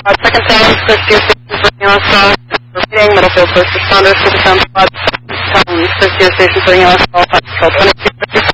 Second Challenge, Christie Station for Neosol. Repeating, Middlefield First Responders to the Sound Squad. Christie Station for Neosol, Patrol 22.